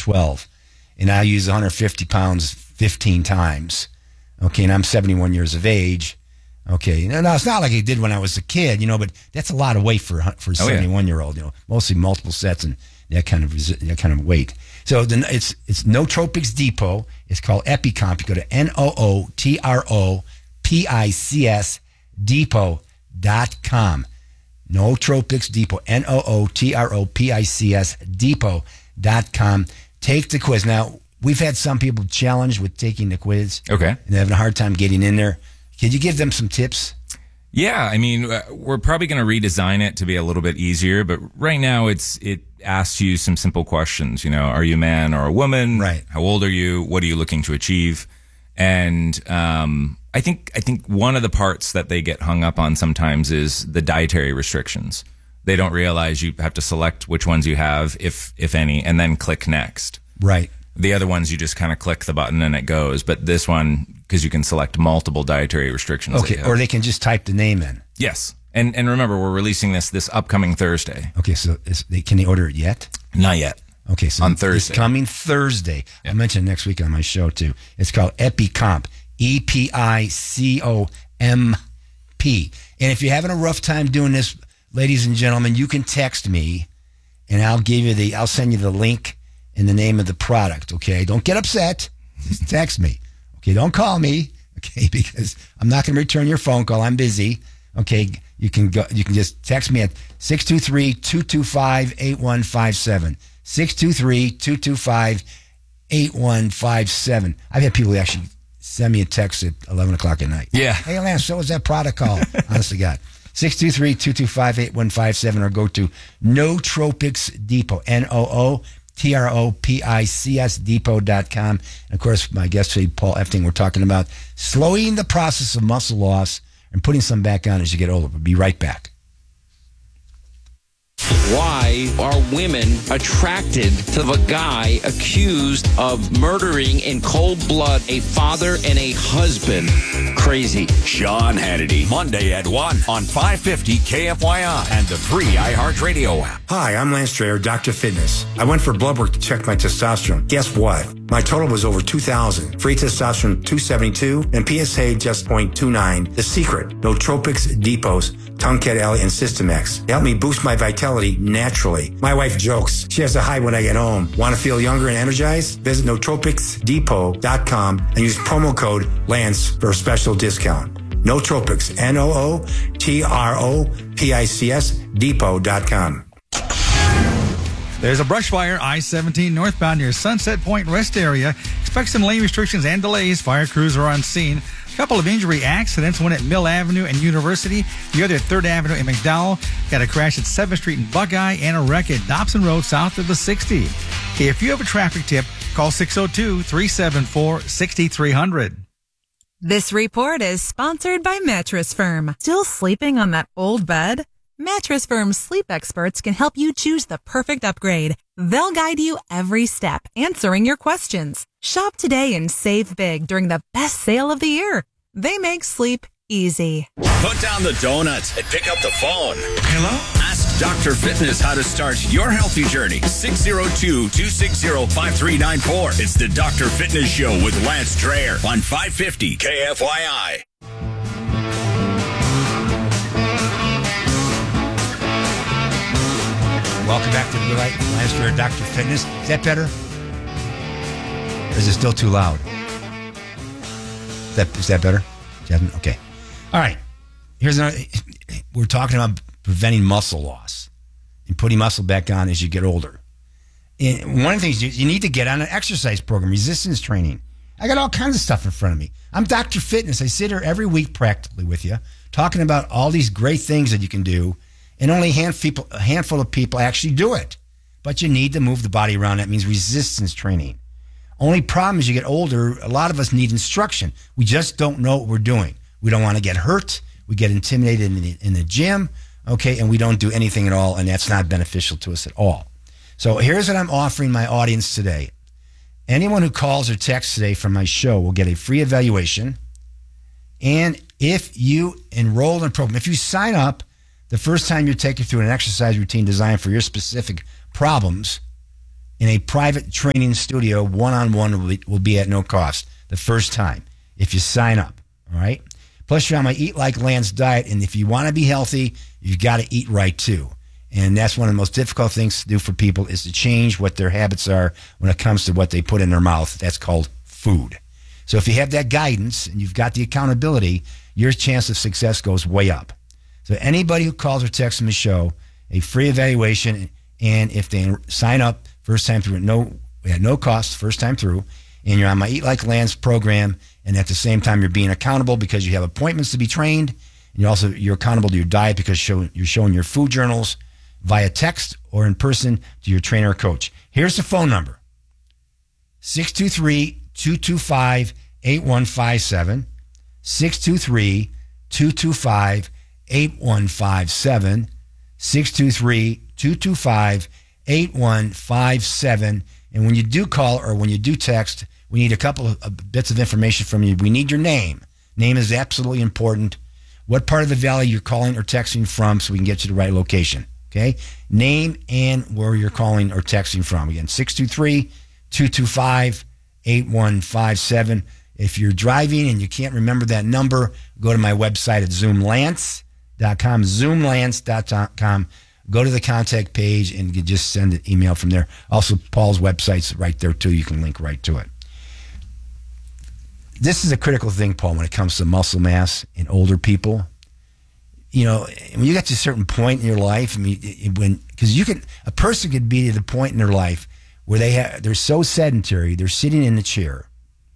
12. And I use 150 pounds 15 times. Okay, and I'm 71 years of age. Okay, now it's not like it did when I was a kid, but that's a lot of weight for a 71-year-old. Mostly multiple sets and that kind of weight. So it's Nootropics Depot. It's called EpiComp. You go to Nootropics Depot.com. Nootropics Depot. Nootropics Depot.com. Take the quiz. Now, we've had some people challenged with taking the quiz. Okay. And they're having a hard time getting in there. Could you give them some tips? Yeah, I mean, we're probably going to redesign it to be a little bit easier, but right now it asks you some simple questions. Are you a man or a woman? Right. How old are you? What are you looking to achieve? And I think one of the parts that they get hung up on sometimes is the dietary restrictions. They don't realize you have to select which ones you have, if any, and then click next. Right. The other ones, you just kind of click the button and it goes. But this one, because you can select multiple dietary restrictions. Okay, or they can just type the name in. Yes. And remember, we're releasing this upcoming Thursday. Okay, so can they order it yet? Not yet. Okay, so on Thursday. It's coming Thursday. Yeah. I'll mention it next week on my show, too. It's called EpiComp. EpiComp. And if you're having a rough time doing this, ladies and gentlemen, you can text me, and I'll send you the link and the name of the product, okay? Don't get upset. Just text me. Okay, don't call me, okay, because I'm not going to return your phone call. I'm busy. Okay, you can just text me at 623-225-8157. 623-225-8157. I've had people actually send me a text at 11 o'clock at night. Yeah. Hey, Lance, what was that product called? Honest to God. 623-225-8157 or go to Nootropics Depot, Nootropics Depot.com. And of course, my guest today, Paul Efting, we're talking about slowing the process of muscle loss and putting some back on as you get older. We'll be right back. Why are women attracted to the guy accused of murdering in cold blood a father and a husband? Crazy. Sean Hannity, Monday at 1 on 550 KFYI and the free iHeartRadio app. Hi, I'm Lance Strayer, Dr. Fitness. I went for blood work to check my testosterone. Guess what? My total was over 2,000. Free testosterone 272 and PSA just 0.29. The secret, Nootropics Depot's Tonkat L and Systemax. They help me boost my vitality naturally. My wife jokes. She has to hide when I get home. Want to feel younger and energized? Visit nootropicsdepot.com and use promo code LANCE for a special discount. Nootropics, Nootropics Depot.com. There's a brush fire, I-17 northbound near Sunset Point Rest Area. Expect some lane restrictions and delays. Fire crews are on scene. A couple of injury accidents, one at Mill Avenue and University, the other at 3rd Avenue in McDowell. Got a crash at 7th Street in Buckeye and a wreck at Dobson Road south of the 60. If you have a traffic tip, call 602-374-6300. This report is sponsored by Mattress Firm. Still sleeping on that old bed? Mattress Firm's sleep experts can help you choose the perfect upgrade. They'll guide you every step, answering your questions. Shop today and save big during the best sale of the year. They make sleep easy. Put down the donuts and pick up the phone. Hello? Ask Dr. Fitness how to start your healthy journey. 602-260-5394. It's the Dr. Fitness Show with Lance Strayer on 550 KFYI. Welcome back to the Light Lance Strayer, Dr. Fitness. Is that better? Or is it still too loud? Is that better? Okay. All right. Here's another. We're talking about preventing muscle loss and putting muscle back on as you get older. And one of the things you need to get on an exercise program, resistance training. I got all kinds of stuff in front of me. I'm Dr. Fitness. I sit here every week practically with you, talking about all these great things that you can do, and only a handful of people actually do it. But you need to move the body around. That means resistance training. Only problem is you get older, a lot of us need instruction. We just don't know what we're doing. We don't want to get hurt. We get intimidated in the gym, okay, and we don't do anything at all, and that's not beneficial to us at all. So here's what I'm offering my audience today. Anyone who calls or texts today from my show will get a free evaluation. And if you enroll in a program, if you sign up the first time you're taken through an exercise routine designed for your specific problems, in a private training studio, one-on-one will be at no cost the first time if you sign up, all right? Plus, you're on my Eat Like Lance diet, and if you want to be healthy, you've got to eat right, too. And that's one of the most difficult things to do for people is to change what their habits are when it comes to what they put in their mouth. That's called food. So if you have that guidance and you've got the accountability, your chance of success goes way up. So anybody who calls or texts me show, a free evaluation, and if they sign up first time through at no cost, first time through, and you're on my Eat Like Lance program, and at the same time you're being accountable because you have appointments to be trained, and you're accountable to your diet because you're showing your food journals via text or in person to your trainer or coach. Here's the phone number: 623-225-8157, 623-225-8157, 623-225-8157. And when you do call or when you do text, we need a couple of bits of information from you. We need your name. Name is absolutely important. What part of the valley you're calling or texting from so we can get you to the right location. Okay? Name and where you're calling or texting from. Again, 623-225-8157. If you're driving and you can't remember that number, go to my website at zoomlance.com, zoomlance.com. Go to the contact page and you just send an email from there. Also, Paul's website's right there, too. You can link right to it. This is a critical thing, Paul, when it comes to muscle mass in older people. You know, when you get to a certain point in your life, I mean, because a person could be at the point in their life where they're so sedentary, they're sitting in the chair,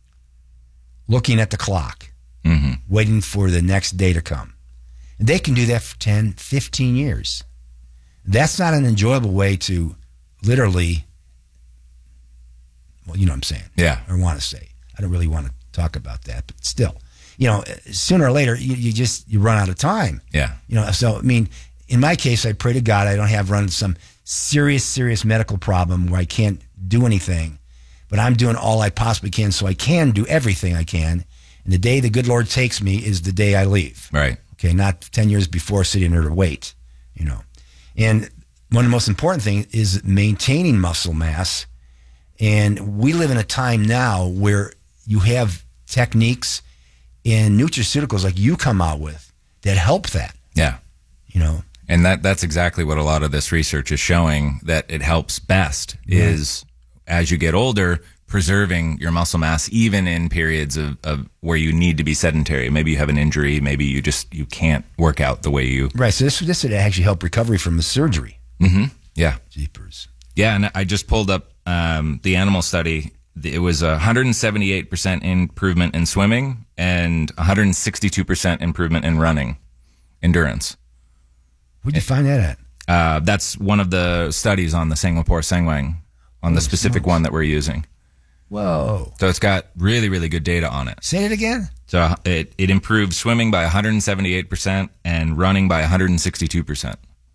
looking at the clock, waiting for the next day to come. And they can do that for 10, 15 years. That's not an enjoyable way to literally, well, you know what I'm saying. Yeah. Or want to say. I don't really want to talk about that, but still. You know, sooner or later, you run out of time. Yeah. You know, so, I mean, in my case, I pray to God I don't have run some serious medical problem where I can't do anything, but I'm doing all I possibly can so I can do everything I can. And the day the good Lord takes me is the day I leave. Right. Okay, not 10 years before sitting there to wait, you know. And one of the most important things is maintaining muscle mass. And we live in a time now where you have techniques and nutraceuticals like you come out with that help that. Yeah. You know. And that's exactly what a lot of this research is showing, that it helps best is as you get older, preserving your muscle mass, even in periods of where you need to be sedentary. Maybe you have an injury. Maybe you can't work out the way you. Right. So this would actually help recovery from a surgery. Mm-hmm. Yeah. Jeepers. Yeah. And I just pulled up the animal study. It was 178% improvement in swimming and 162% improvement in running endurance. Where'd you find that at? That's one of the studies on the Singapore Sangwang, on the specific one that we're using. Whoa. So it's got really, really good data on it. Say it again. So it improved swimming by 178% and running by 162%.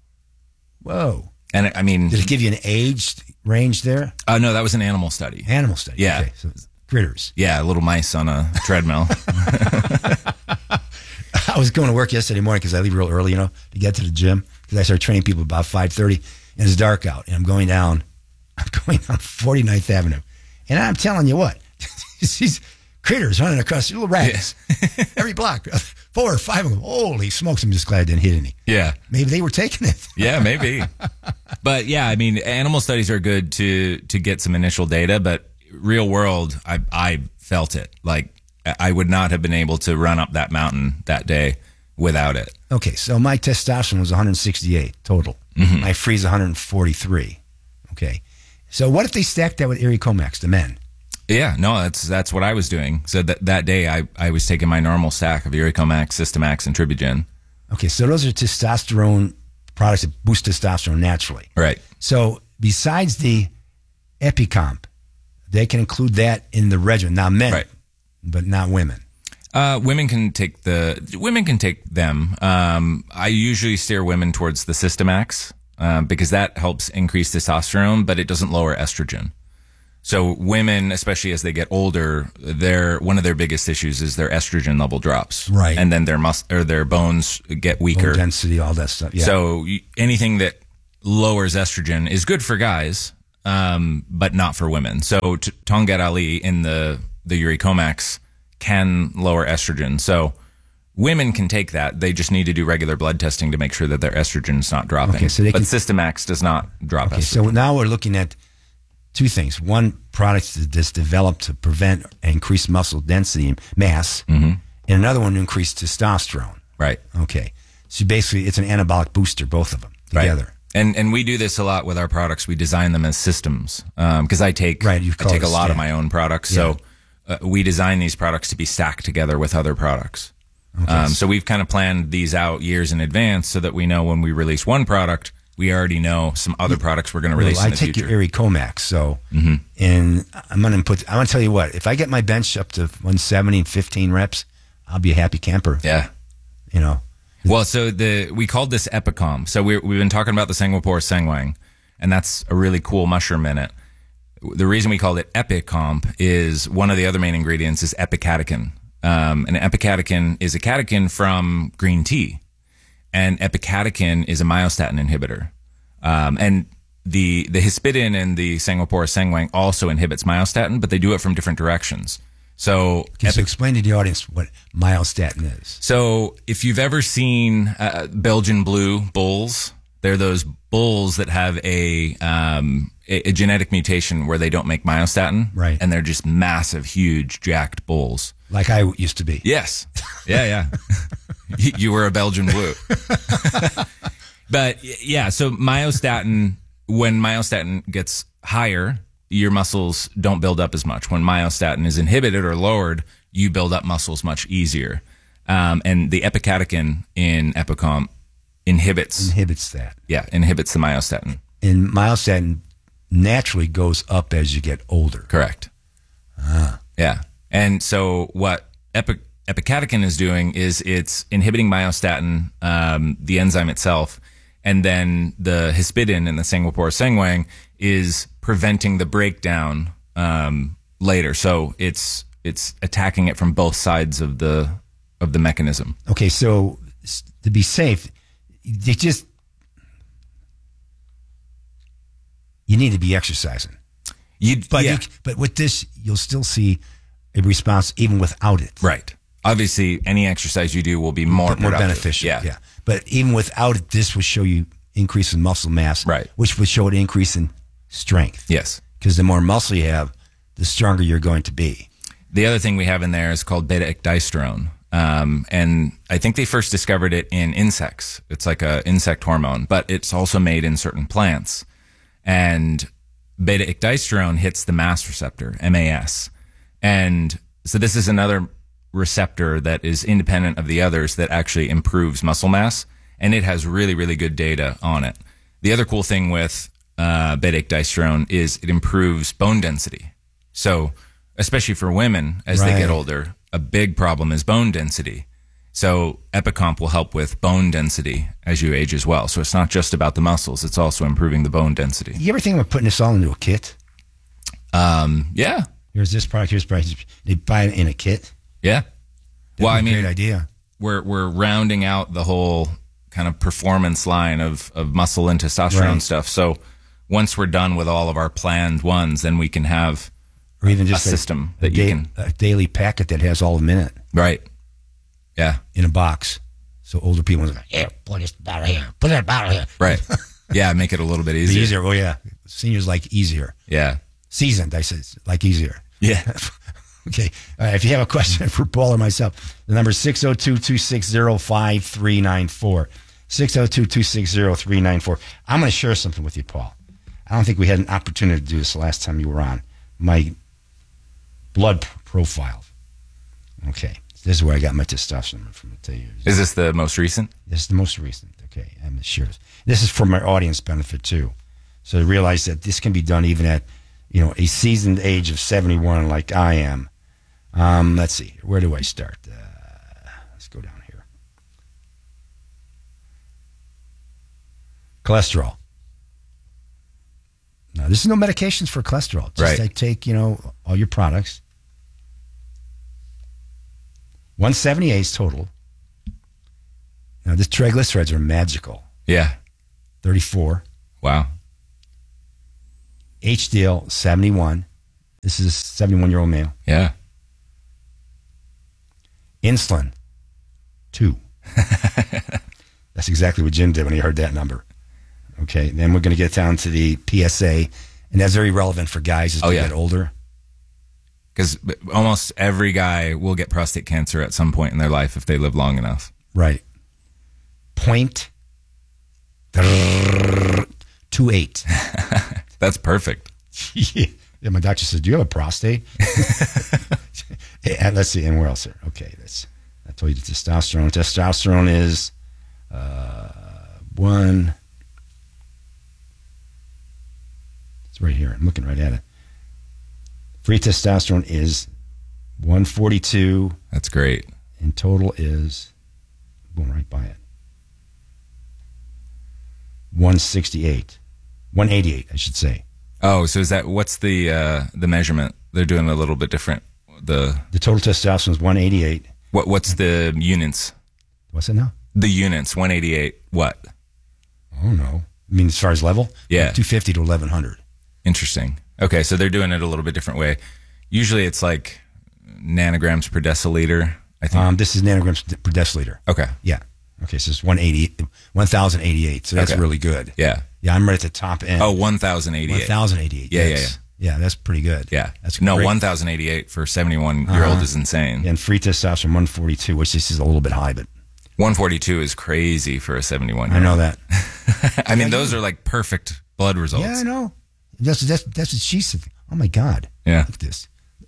Whoa. And I mean, did it give you an age range there? No, that was an animal study. Animal study. Yeah. Okay, so critters. Yeah, little mice on a treadmill. I was going to work yesterday morning because I leave real early, to get to the gym, because I start training people about 5:30, and it's dark out, and I'm going down 49th Avenue. And I'm telling you what, these critters running across, little rabbits, every block, 4 or 5 of them. Holy smokes, I'm just glad I didn't hit any. Yeah. Maybe they were taking it. Yeah, maybe. But yeah, I mean, animal studies are good to get some initial data, but real world, I felt it. Like, I would not have been able to run up that mountain that day without it. Okay, so my testosterone was 168 total. Mm-hmm. My free's 143. Okay. So what if they stacked that with Erie Comax, the men? Yeah, no, that's what I was doing. So that day I was taking my normal stack of Erie Comax, Systemax, and Tribugen. Okay, so those are testosterone products that boost testosterone naturally. Right. So besides the Epicomp, they can include that in the regimen. Now men, right, but not women. Women can take them. I usually steer women towards the Systemax because that helps increase testosterone, but it doesn't lower estrogen. So women, especially as they get older, one of their biggest issues is their estrogen level drops. Right. And then their bones get weaker. Bone density, all that stuff. Yeah. So anything that lowers estrogen is good for guys, but not for women. So Tongkat Ali in the Uricomax can lower estrogen. So women can take that. They just need to do regular blood testing to make sure that their estrogen is not dropping. Okay, so but Systemax does not drop estrogen. So now we're looking at two things. One, product that's developed to prevent and increase muscle density mass, and another one to increase testosterone. Right. Okay. So basically, it's an anabolic booster, both of them together. Right. And we do this a lot with our products. We design them as systems because I take a lot of my own products. Yeah. So we design these products to be stacked together with other products. Okay. So we've kind of planned these out years in advance so that we know when we release one product, we already know some other products we're going to release in the future. I take your Uricomax, so and I'm going to tell you what, if I get my bench up to 170 and 15 reps, I'll be a happy camper. Yeah. You know. Well, so we called this Epicom. So we've been talking about the Sangwapor Sangwang, and that's a really cool mushroom in it. The reason we called it Epicomp is one of the other main ingredients is epicatechin. And epicatechin is a catechin from green tea. And epicatechin is a myostatin inhibitor. And the hispidin and the Sangwapor Sangwang also inhibits myostatin, but they do it from different directions. So, so explain to the audience what myostatin is. So if you've ever seen Belgian blue bulls, they're those bulls that have a genetic mutation where they don't make myostatin. Right. And they're just massive, huge, jacked bulls. Like I used to be. Yes. Yeah. You were a Belgian blue. But yeah, so myostatin, when myostatin gets higher, your muscles don't build up as much. When myostatin is inhibited or lowered, you build up muscles much easier. And the epicatechin in Epicomp inhibits that. Yeah, inhibits the myostatin. And myostatin naturally goes up as you get older. Correct. Yeah. And so what epicatechin is doing is it's inhibiting myostatin, the enzyme itself, and then the hispidin in the Sangwapor Sangwang is preventing the breakdown later. So it's attacking it from both sides of the mechanism. Okay, so to be safe, you need to be exercising. But with this, you'll still see a response even without it. Right. Obviously, any exercise you do will be more beneficial. Yeah. But even without it, this will show you increase in muscle mass, right? Which would show an increase in strength. Yes. Because the more muscle you have, the stronger you're going to be. The other thing we have in there is called beta-ecdystyrone. And I think they first discovered it in insects. It's like an insect hormone, but it's also made in certain plants. And beta-ecdystyrone hits the MAS receptor, MAS. And so this is another receptor that is independent of the others that actually improves muscle mass. And it has really, really good data on it. The other cool thing with beta-ecdystyrone is it improves bone density. So especially for women as they get older, a big problem is bone density. So Epicomp will help with bone density as you age as well. So it's not just about the muscles, it's also improving the bone density. You ever think about putting this all into a kit? Yeah. Here's this product, here's price. They buy it in a kit? Yeah. That'd be a great idea. We're rounding out the whole kind of performance line of muscle and testosterone stuff. So once we're done with all of our planned ones, then we can have or even just a system that you can a daily packet that has all of them in it. Right. Yeah. In a box. So older people are like, here, put this bottle here. Put that bottle here. Right. Yeah, make it a little bit easier. Oh, yeah. Seniors like easier. Yeah. Seasoned, I said, like easier. Yeah. Okay. All right. If you have a question for Paul or myself, the number is 602-260-5394. 602-260-394. I'm going to share something with you, Paul. I don't think we had an opportunity to do this the last time you were on. My blood profile. Okay. This is where I got my testosterone from. I'll tell you. Is this the most recent? This is the most recent. Okay. I'm going to share this. This is for my audience benefit, too. So to realize that this can be done even at, a seasoned age of 71 like I am. Let's see. Where do I start? Let's go down here. Cholesterol. Now, this is no medications for cholesterol. Just I take, all your products. 178 is total. Now, the triglycerides are magical. Yeah. 34. Wow. HDL 71. This is a 71-year-old male. Yeah. Insulin 2. That's exactly what Jim did when he heard that number. Okay, then we're going to get down to the PSA, and that's very relevant for guys as they get older. Because almost every guy will get prostate cancer at some point in their life if they live long enough. Right. 0.28. That's perfect. Yeah, my doctor says, do you have a prostate? And let's see, and where else here? Okay, I told you the testosterone. Testosterone is 1. It's right here. I'm looking right at it. Free testosterone is 142. That's great. And total is, going right by it, 168. 188, I should say. Oh, so what's the measurement? They're doing a little bit different. The total testosterone is 188. What's the units? What's it now? The units, 188. What? I don't know. I mean, as far as level? Yeah. 250 to 1100. Interesting. Okay, so they're doing it a little bit different way. Usually it's like nanograms per deciliter, I think. This is nanograms per deciliter. Okay. Yeah. Okay, so it's 1,088. So that's really good. Yeah. Yeah, I'm right at the top end. Oh, 1,088. 1,088. Yeah. Yeah, that's pretty good. Yeah. That's no, great. 1,088 for a 71-year-old is insane. And free testosterone 142, which this is a little bit high, but 142 is crazy for a 71-year-old. I know that. I mean, those are like perfect blood results. Yeah, I know. That's what she said. Oh my God. Yeah. Look at this.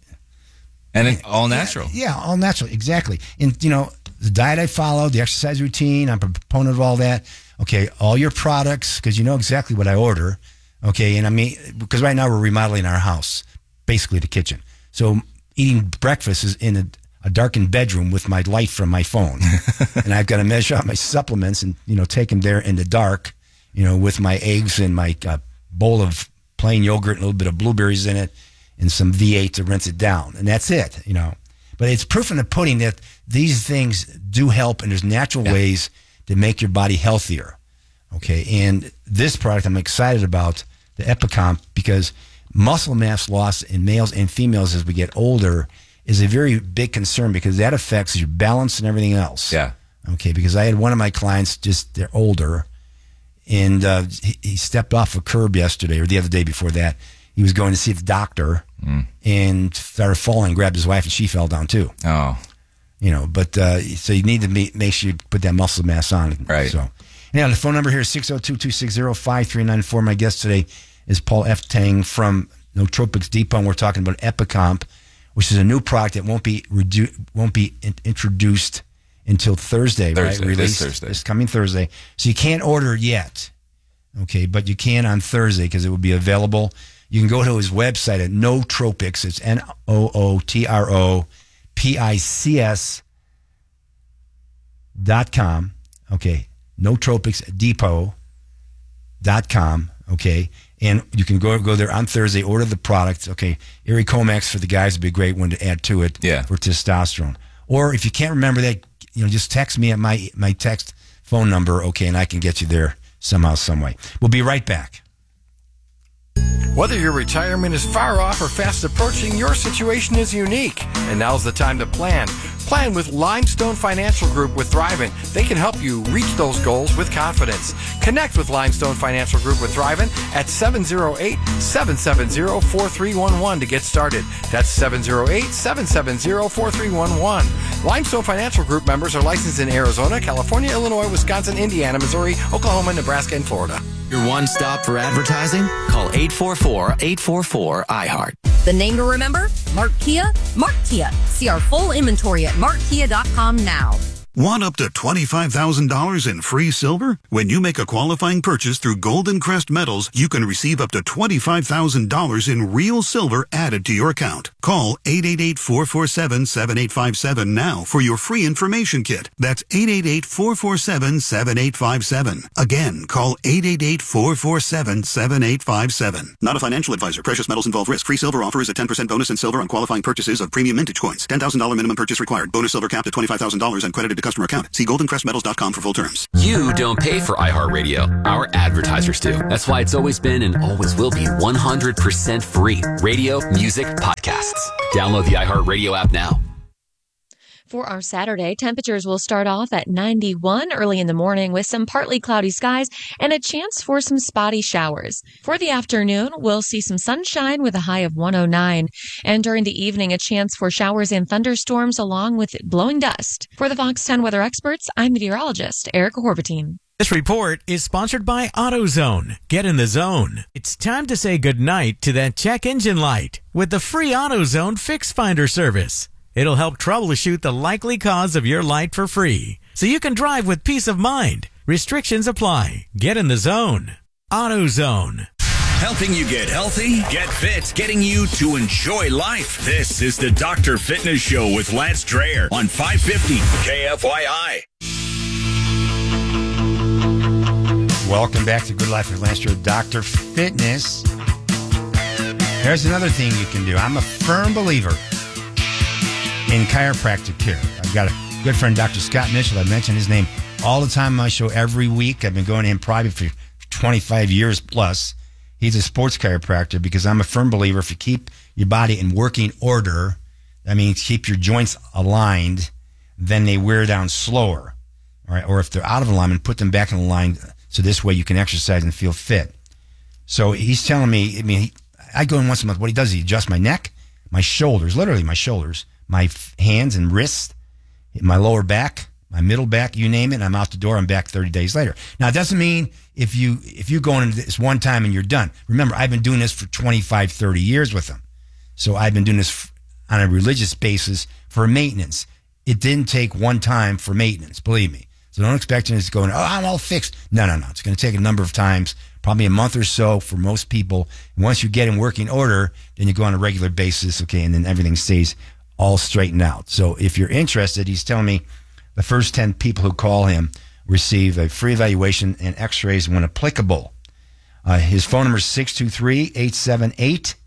And all natural. Yeah, all natural. Exactly. And, the diet I follow, the exercise routine, I'm a proponent of all that. Okay, all your products, because you know exactly what I order. Okay, and I mean, because right now we're remodeling our house, basically the kitchen. So eating breakfast is in a darkened bedroom with my light from my phone. And I've got to measure out my supplements and, take them there in the dark, with my eggs and my bowl of plain yogurt and a little bit of blueberries in it and some V8 to rinse it down. And that's it, But it's proof in the pudding that these things do help, and there's natural ways to make your body healthier. Okay, and this product I'm excited about, the Epicomp, because muscle mass loss in males and females as we get older is a very big concern because that affects your balance and everything else. Yeah. Okay, because I had one of my clients, they're older, and he stepped off a curb yesterday or the other day before that. He was going to see the doctor and started falling, grabbed his wife, and she fell down too. Oh. But so you need to make sure you put that muscle mass on. Right. So, the phone number here is 602-260-5394. My guest today is Paul F. Tang from Nootropics Depot, and we're talking about Epicomp, which is a new product that won't be introduced until Thursday, right? Released this Thursday. This coming Thursday. So you can't order it yet, okay? But you can on Thursday because it will be available. You can go to his website at Nootropics. It's NOOTROPICS.com. Okay. Nootropicsdepot.com. Okay. And you can go there on Thursday, order the product. Okay. Erie Comax for the guys would be a great one to add to it for testosterone. Or if you can't remember that, just text me at my text phone number. Okay. And I can get you there somehow, some way. We'll be right back. Whether your retirement is far off or fast approaching, your situation is unique. And now's the time to plan. Plan with Limestone Financial Group with Thrivent. They can help you reach those goals with confidence. Connect with Limestone Financial Group with Thrivent at 708-770-4311 to get started. That's 708-770-4311. Limestone Financial Group members are licensed in Arizona, California, Illinois, Wisconsin, Indiana, Missouri, Oklahoma, Nebraska, and Florida. Your one stop for advertising? Call 844-844-iHeart. The name to remember? Mark Kia? Mark Kia. See our full inventory at markkia.com now. Want up to $25,000 in free silver? When you make a qualifying purchase through Golden Crest Metals, you can receive up to $25,000 in real silver added to your account. Call 888-447-7857 now for your free information kit. That's 888-447-7857. Again, call 888-447-7857. Not a financial advisor. Precious metals involve risk. Free silver offer is a 10% bonus in silver on qualifying purchases of premium mintage coins. $10,000 minimum purchase required. Bonus silver capped at $25,000 and credited to customer account. See goldencrestmetals.com for full terms. You don't pay for iHeartRadio. Our advertisers do. That's why it's always been and always will be 100% free. Radio, music, podcasts. Download the iHeartRadio app now. For our Saturday, temperatures will start off at 91 early in the morning with some partly cloudy skies and a chance for some spotty showers. For the afternoon, we'll see some sunshine with a high of 109. And during the evening, a chance for showers and thunderstorms along with blowing dust. For the Fox 10 weather experts, I'm meteorologist Erica Horvatine. This report is sponsored by AutoZone. Get in the zone. It's time to say goodnight to that check engine light with the free AutoZone Fix Finder service. It'll help troubleshoot the likely cause of your light for free, so you can drive with peace of mind. Restrictions apply. Get in the zone. AutoZone. Helping you get healthy, get fit, getting you to enjoy life. This is the Dr. Fitness Show with Lance Dreher on 550 KFYI. Welcome back to Good Life with Lance Dreher, Dr. Fitness. There's another thing you can do. I'm a firm believer in chiropractic care. I've got a good friend, Dr. Scott Mitchell. I mention his name all the time on my show every week. I've been going to him probably for 25 years plus. He's a sports chiropractor because I'm a firm believer if you keep your body in working order, that means keep your joints aligned, then they wear down slower. All right? Or if they're out of alignment, put them back in line so this way you can exercise and feel fit. So he's telling me, I go in once a month. What he does is he adjusts my neck, my shoulders, literally my shoulders, my hands and wrists, my lower back, my middle back, you name it, and I'm out the door. I'm back 30 days later. Now, it doesn't mean if you go into this one time and you're done. Remember, I've been doing this for 25, 30 years with them. So I've been doing this on a religious basis for maintenance. It didn't take one time for maintenance, believe me. So don't expect it to go, I'm all fixed. No. It's going to take a number of times, probably a month or so for most people. And once you get in working order, then you go on a regular basis, okay, and then everything stays all straightened out. So if you're interested, he's telling me the first 10 people who call him receive a free evaluation and x-rays when applicable. His phone number is 623-878-8200,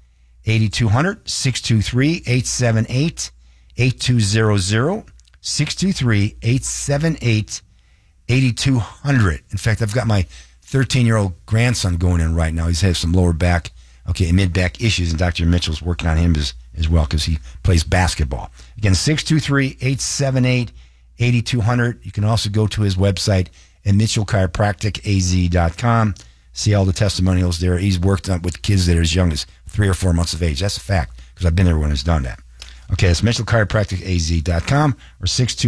623-878-8200, 623-878-8200. In fact, I've got my 13-year-old grandson going in right now. He's had some lower back, mid-back issues, and Dr. Mitchell's working on him as well because he plays basketball. Again, 623-878-8200. You can also go to his website at mitchellchiropracticaz.com. See all the testimonials there. He's worked with kids that are as young as 3 or 4 months of age. That's a fact because I've been there when he's done that. Okay, it's mitchellchiropracticaz.com or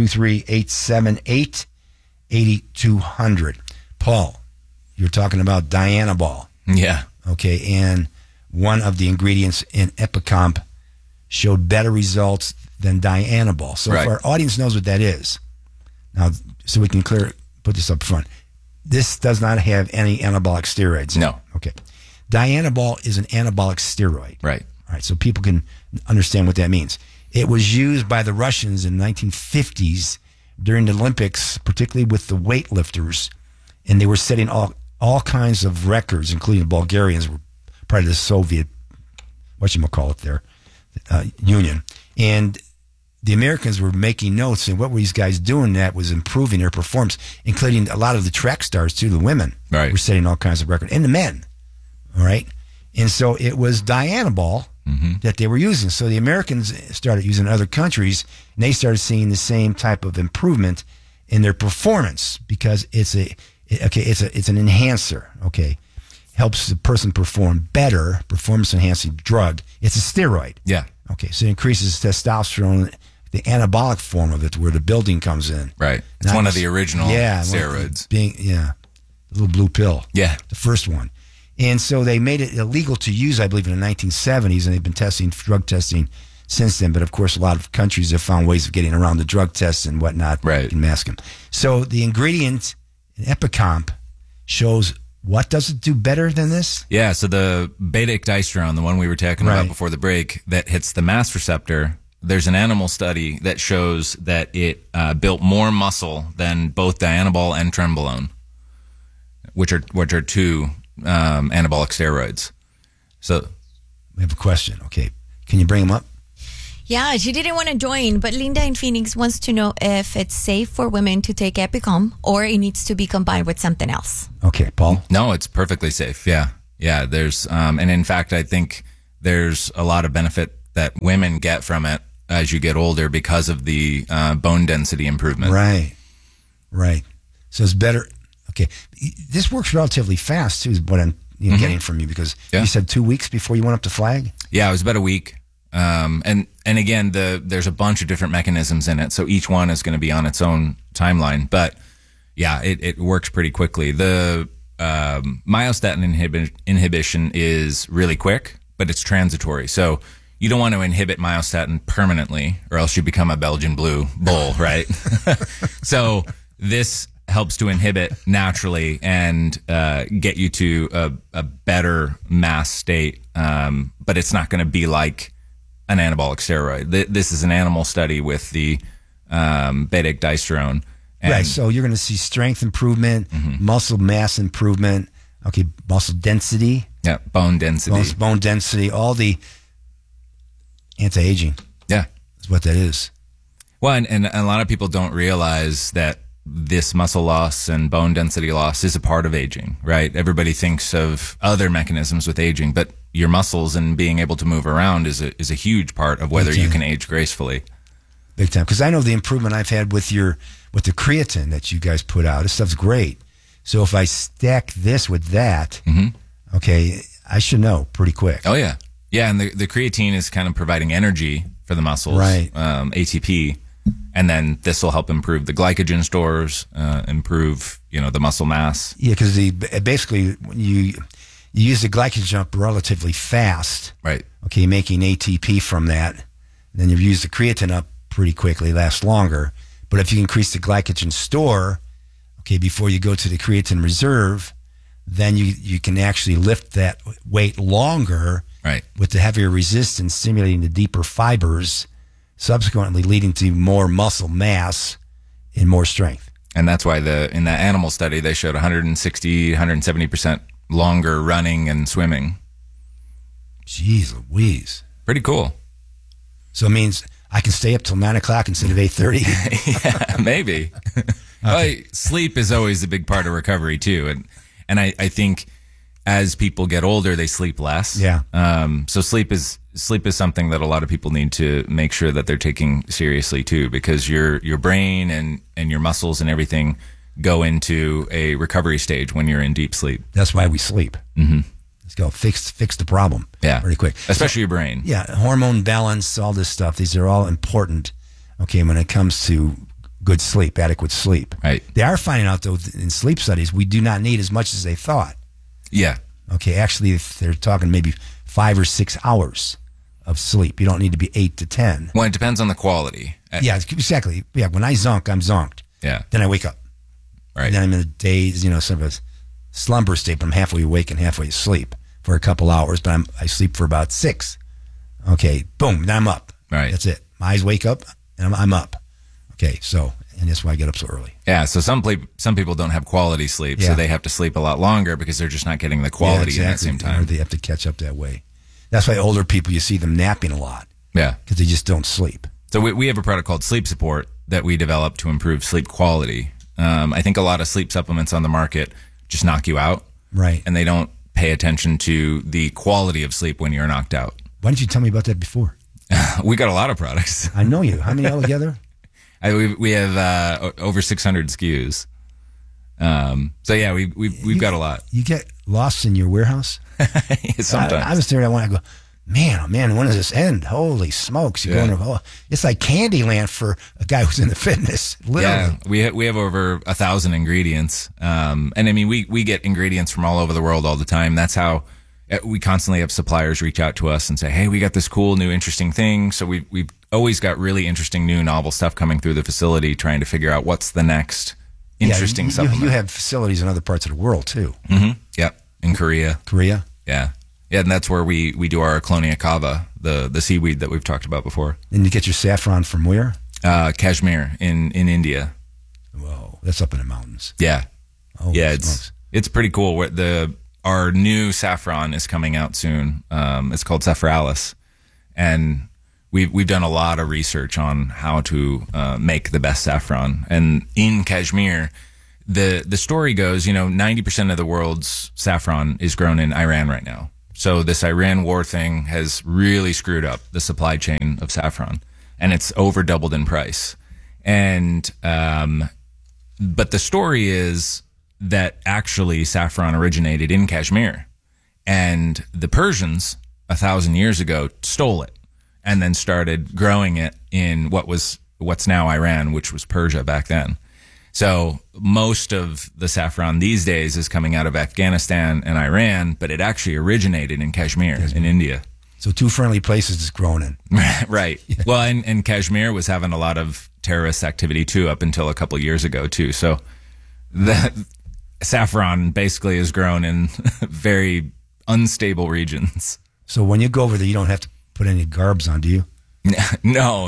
623-878-8200. Paul, you're talking about Dianabol. Yeah. Okay, and one of the ingredients in Epicomp showed better results than Dianabol. So if our audience knows what that is, now, so we can put this up front, this does not have any anabolic steroids. No. Okay. Dianabol is an anabolic steroid. Right. All right, so people can understand what that means. It was used by the Russians in the 1950s during the Olympics, particularly with the weightlifters, and they were setting all kinds of records, including the Bulgarians were part of the Soviet, Union. And the Americans were making notes, and what were these guys doing that was improving their performance, including a lot of the track stars, too, the women were setting all kinds of records, and the men, all right? And so it was Dianabol that they were using. So the Americans started using other countries, and they started seeing the same type of improvement in their performance because it's an enhancer, okay? Helps the person perform better, performance-enhancing drug. It's a steroid. Yeah. Okay, so it increases testosterone, the anabolic form of it, where the building comes in. Right. It's one of the original steroids. The little blue pill. Yeah. The first one. And so they made it illegal to use, I believe, in the 1970s, and they've been drug testing since then. But, of course, a lot of countries have found ways of getting around the drug tests and whatnot. Right. And mask them. So the ingredient in Epicomp shows what does it do better than this? Yeah, so the beta-ecdystyrone, the one we were talking about before the break, that hits the mast receptor, there's an animal study that shows that it built more muscle than both Dianabol and Trenbolone, which are two anabolic steroids. So we have a question. Okay, can you bring them up? Yeah, she didn't want to join, but Linda in Phoenix wants to know if it's safe for women to take Epicom or it needs to be combined with something else. Okay, Paul? No, it's perfectly safe. Yeah. Yeah. There's, and in fact, I think there's a lot of benefit that women get from it as you get older because of the bone density improvement. Right. Right. So it's better. Okay. This works relatively fast, too, is what I'm getting from you, because you said 2 weeks before you went up to Flag? Yeah, it was about a week. And again, there's a bunch of different mechanisms in it. So each one is going to be on its own timeline, but yeah, it works pretty quickly. The, myostatin inhibition is really quick, but it's transitory. So you don't want to inhibit myostatin permanently or else you become a Belgian blue bull, right? So this helps to inhibit naturally and get you to a better mass state. But it's not going to be like an anabolic steroid. This is an animal study with the beta-ecdystyrone. Right, so you're going to see strength improvement, muscle mass improvement, okay, muscle density. Yeah, bone density. Bone density, all the anti-aging. Yeah. Is what that is. Well, and a lot of people don't realize that this muscle loss and bone density loss is a part of aging, right? Everybody thinks of other mechanisms with aging, but your muscles and being able to move around is a huge part of whether you can age gracefully. Big time. Because I know the improvement I've had with the creatine that you guys put out. This stuff's great. So if I stack this with that, okay, I should know pretty quick. Oh, yeah. Yeah, and the creatine is kind of providing energy for the muscles, right? ATP. And then this will help improve the glycogen stores, improve, the muscle mass. Yeah, because basically when you use the glycogen up relatively fast. Right. Okay, making ATP from that. Then you use the creatine up pretty quickly, lasts longer. But if you increase the glycogen store, okay, before you go to the creatine reserve, then you can actually lift that weight longer. Right. With the heavier resistance stimulating the deeper fibers, subsequently leading to more muscle mass and more strength. And that's why in that animal study, they showed 160, 170% longer running and swimming. Jeez Louise. Pretty cool. So it means I can stay up till 9 o'clock instead of 8:30? Yeah, maybe. Well, sleep is always a big part of recovery too. And I think as people get older, they sleep less. Yeah. So sleep is something that a lot of people need to make sure that they're taking seriously too, because your brain and your muscles and everything go into a recovery stage when you're in deep sleep. That's why we sleep. Mm-hmm. Let's go fix the problem. Yeah. Pretty quick. Especially your brain. Yeah. Hormone balance, all this stuff. These are all important. Okay. When it comes to good sleep, adequate sleep. Right. They are finding out though in sleep studies, we do not need as much as they thought. Yeah. Okay. Actually, they're talking maybe 5 or 6 hours of sleep. You don't need to be 8 to 10. Well, it depends on the quality. Yeah, exactly. Yeah. When I zonk, I'm zonked. Yeah. Then I wake up. Right. And then I'm in a daze, sort of a slumber state, but I'm halfway awake and halfway asleep for a couple hours, but I sleep for about 6. Okay. Boom. Then I'm up. Right. That's it. My eyes wake up and I'm up. Okay. So, and that's why I get up so early. Yeah. So some people don't have quality sleep, so they have to sleep a lot longer because they're just not getting the quality in that same time. Or they have to catch up that way. That's why older people, you see them napping a lot. Yeah. Because they just don't sleep. So we have a product called Sleep Support that we developed to improve sleep quality. I think a lot of sleep supplements on the market just knock you out. Right. And they don't pay attention to the quality of sleep when you're knocked out. Why didn't you tell me about that before? We got a lot of products. I know you. How many altogether? We have over 600 SKUs. So yeah, we've got a lot. You get lost in your warehouse? Sometimes. I was there. I go, man, oh man, when does this end? Holy smokes! You're going, it's like Candyland for a guy who's into fitness. Literally. Yeah, we have over 1,000 ingredients, and I mean we get ingredients from all over the world all the time. That's how we constantly have suppliers reach out to us and say, hey, we got this cool new interesting thing. So we've always got really interesting new novel stuff coming through the facility, trying to figure out what's the next interesting supplement. You have facilities in other parts of the world too. Mm-hmm. Yep, in Korea. Yeah. Yeah, and that's where we do our Clonia cava, the seaweed that we've talked about before. And you get your saffron from where? Kashmir in India. Whoa, that's up in the mountains. Yeah. Oh, yeah, it's pretty cool. Our new saffron is coming out soon. It's called Saffralis. And we've done a lot of research on how to make the best saffron. And in Kashmir, the story goes, 90% of the world's saffron is grown in Iran right now. So this Iran war thing has really screwed up the supply chain of saffron, and it's over doubled in price. And but the story is that actually saffron originated in Kashmir, and the Persians 1,000 years ago stole it and then started growing it in what's now Iran, which was Persia back then. So most of the saffron these days is coming out of Afghanistan and Iran, but it actually originated in Kashmir. In India. So two friendly places it's grown in. Right. Yeah. Well, and Kashmir was having a lot of terrorist activity too up until a couple years ago too. So the saffron basically is grown in very unstable regions. So when you go over there, you don't have to put any garbs on, do you? No.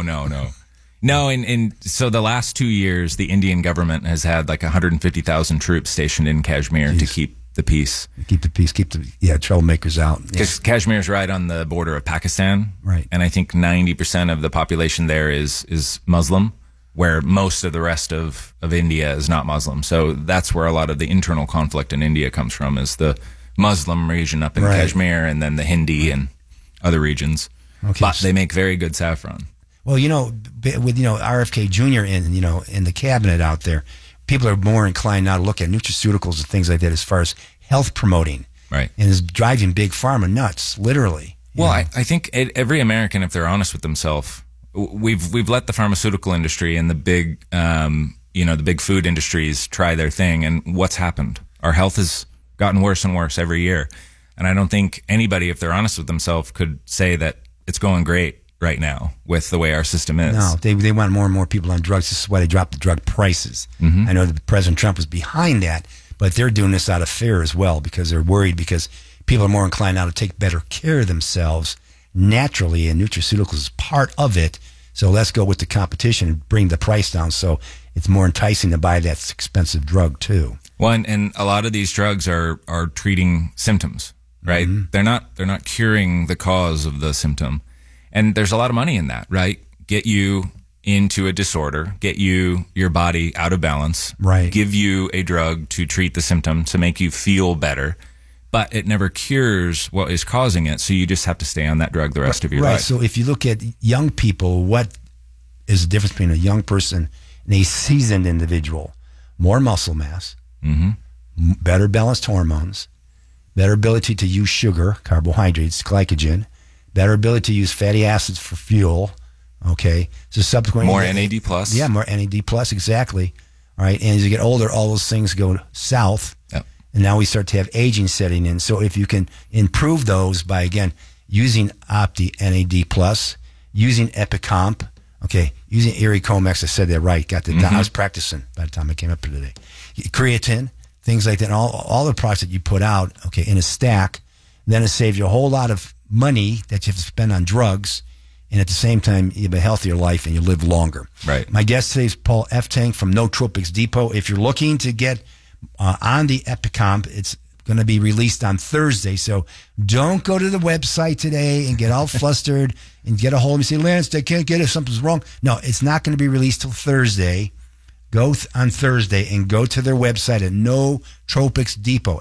No, and so the last 2 years, the Indian government has had like 150,000 troops stationed in Kashmir to keep the peace. Keep the peace, troublemakers out. Because Kashmir is right on the border of Pakistan. Right. And I think 90% of the population there is Muslim, where most of the rest of India is not Muslim. So that's where a lot of the internal conflict in India comes from, is the Muslim region up in Kashmir, and then the Hindi and other regions. Okay. But they make very good saffron. Well, with RFK Jr. in the cabinet out there, people are more inclined now to look at nutraceuticals and things like that as far as health promoting. Right. And is driving big pharma nuts, literally. Well, I think every American, if they're honest with themselves, we've let the pharmaceutical industry and the big the big food industries try their thing, and what's happened? Our health has gotten worse and worse every year. And I don't think anybody, if they're honest with themselves, could say that it's going great right now with the way our system is. No, they want more and more people on drugs. This is why they dropped the drug prices. Mm-hmm. I know that President Trump was behind that, but they're doing this out of fear as well, because they're worried, because people are more inclined now to take better care of themselves naturally, and nutraceuticals is part of it. So let's go with the competition and bring the price down, so it's more enticing to buy that expensive drug too. Well, and a lot of these drugs are treating symptoms, right? Mm-hmm. They're not curing the cause of the symptom. And there's a lot of money in that, right? Get you into a disorder, get your body out of balance, right? Give you a drug to treat the symptom, to make you feel better, but it never cures what is causing it. So you just have to stay on that drug the rest of your life. So if you look at young people, what is the difference between a young person and a seasoned individual? More muscle mass, better balanced hormones, better ability to use sugar, carbohydrates, glycogen, better ability to use fatty acids for fuel. Okay. So subsequently, more NAD plus. Yeah, more NAD plus, exactly. All right. And as you get older, all those things go south. Yep. And now we start to have aging setting in. So if you can improve those by, again, using Opti NAD plus, using Epicomp, okay, using Erie Comex, I said that right. Got the I was practicing by the time I came up here today. Creatine, things like that, and all the products that you put out, okay, in a stack, then it saves you a whole lot of money that you have to spend on drugs, and at the same time, you have a healthier life and you live longer. Right. My guest today is Paul Eftang from Nootropics Depot. If you're looking to get on the Epicomp, it's going to be released on Thursday, so don't go to the website today and get all flustered and get a hold of me and say, Lance, I can't get it, something's wrong. No, it's not going to be released till Thursday. Go on Thursday and go to their website at Nootropics Depot,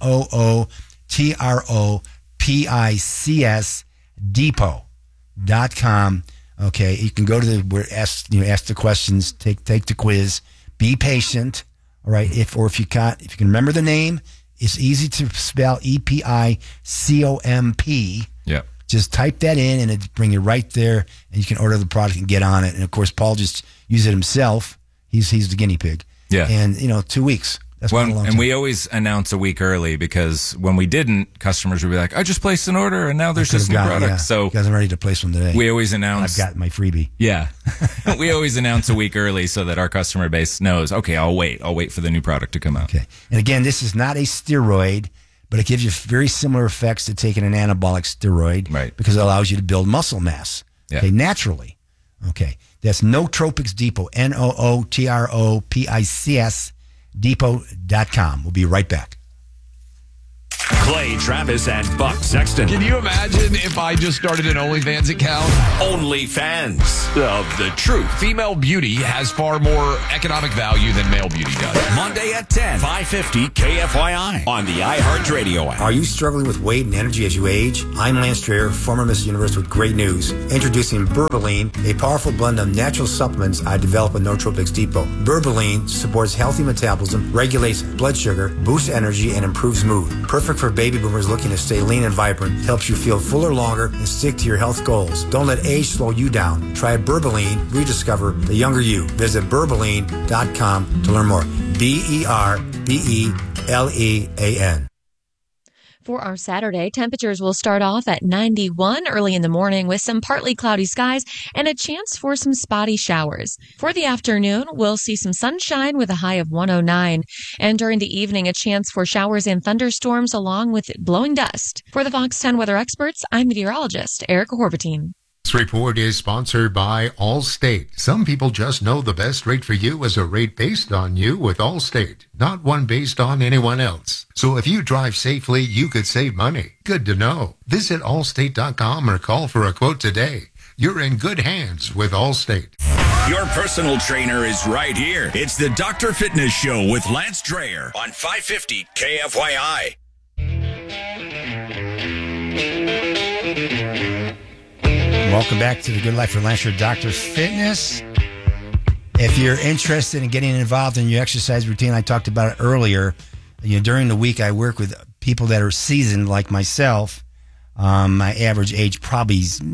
NOOTROPICS Depot.com. Okay, you can go to ask the questions, take the quiz, be patient. All right, if you can remember the name, it's easy to spell EPICOMP. Yeah. Just type that in and it'll bring you right there, and you can order the product and get on it. And of course, Paul just used it himself. He's the guinea pig. Yeah. And 2 weeks. That's well, not a long and time. we always announce a week early, because when we didn't, customers would be like, I just placed an order and now there's this new product. Yeah. So you guys are ready to place one today. We always announce. I've got my freebie. Yeah. We always announce a week early so that our customer base knows, okay, I'll wait for the new product to come out. Okay. And again, this is not a steroid, but it gives you very similar effects to taking an anabolic steroid. Right. Because it allows you to build muscle mass. Yeah. Okay, naturally. Okay. That's Nootropics Depot, NOOTROPICS Depot.com. We'll be right back. Clay Travis and Buck Sexton. Can you imagine if I just started an OnlyFans account? OnlyFans of the truth. Female beauty has far more economic value than male beauty does. Monday at 10, 550 KFYI on the iHeartRadio app. Are you struggling with weight and energy as you age? I'm Lance Strayer, former Miss Universe, with great news. Introducing Berbeline, a powerful blend of natural supplements I developed at Nootropics Depot. Berbeline supports healthy metabolism, regulates blood sugar, boosts energy, and improves mood. Perfect for baby boomers looking to stay lean and vibrant, helps you feel fuller longer and stick to your health goals. Don't let age slow you down. Try Berbeline, rediscover the younger you. Visit Berbeline.com to learn more. BERBELEAN. For our Saturday, temperatures will start off at 91 early in the morning with some partly cloudy skies and a chance for some spotty showers. For the afternoon, we'll see some sunshine with a high of 109. And during the evening, a chance for showers and thunderstorms along with blowing dust. For the Fox 10 weather experts, I'm meteorologist Erica Horvatine. This report is sponsored by Allstate. Some people just know the best rate for you is a rate based on you with Allstate, not one based on anyone else. So if you drive safely, you could save money. Good to know. Visit allstate.com or call for a quote today. You're in good hands with Allstate. Your personal trainer is right here. It's the Dr. Fitness Show with Lance Dreher on 550 KFYI. Welcome back to the Good Life for Lance, your Dr. Fitness. If you're interested in getting involved in your exercise routine, I talked about it earlier. During the week, I work with people that are seasoned like myself. My average age probably is